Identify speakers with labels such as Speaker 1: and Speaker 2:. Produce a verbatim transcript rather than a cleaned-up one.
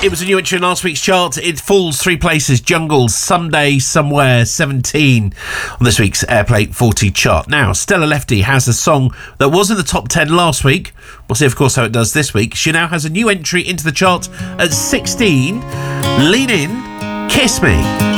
Speaker 1: It was a new entry in last week's chart. It falls three places. Jungle's Someday, Somewhere, seventeen on this week's Airplay forty chart. Now, Stella Lefty has a song that was in the top ten last week. We'll see, of course, how it does this week. She now has a new entry into the chart at sixteen. Lean In, Kiss Me.